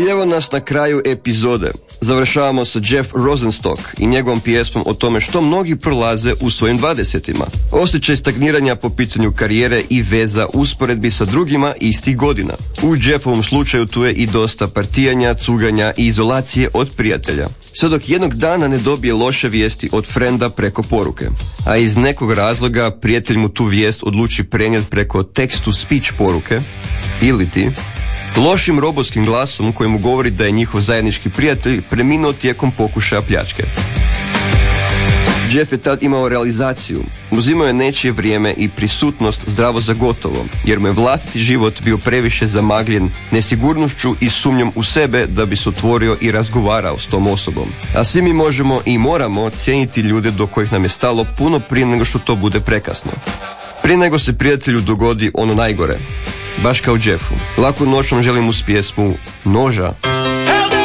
I evo nas na kraju epizode. Završavamo sa Jeff Rosenstock i njegovom pjesmom o tome što mnogi prolaze u svojim 20-ima. Osjećaj stagniranja po pitanju karijere i veza usporedbi sa drugima istih godina. U Jeffovom slučaju tu je i dosta partijanja, cuganja i izolacije od prijatelja. Sve dok jednog dana ne dobije loše vijesti od frenda preko poruke. A iz nekog razloga prijatelj mu tu vijest odluči prenijeti preko text-to-speech poruke ili ti lošim robotskim glasom koji mu govori da je njihov zajednički prijatelj preminuo tijekom pokušaja pljačke. Jeff je tad imao realizaciju. Uzimao je nečije vrijeme i prisutnost zdravo za gotovo, jer mu je vlastiti život bio previše zamagljen nesigurnošću i sumnjom u sebe da bi se otvorio i razgovarao s tom osobom. A svi mi možemo i moramo cijeniti ljude do kojih nam je stalo puno prije nego što to bude prekasno. Prije nego se prijatelju dogodi ono najgore. Baš kao Jeffu. Laku noć vam želim uz pjesmu Noža.